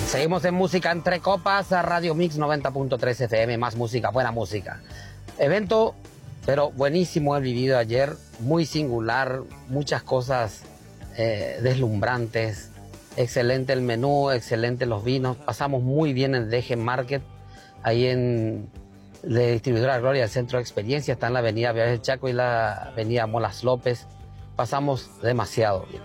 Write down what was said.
Seguimos en Música Entre Copas, a Radio Mix 90.3 FM, más música, buena música. Evento, pero buenísimo el vivido ayer, muy singular, muchas cosas deslumbrantes, excelente el menú, excelente los vinos, pasamos muy bien en Deje Market, ahí en la distribuidora Gloria, el centro de experiencia, está en la avenida Viales del Chaco y la avenida Molas López, pasamos demasiado bien.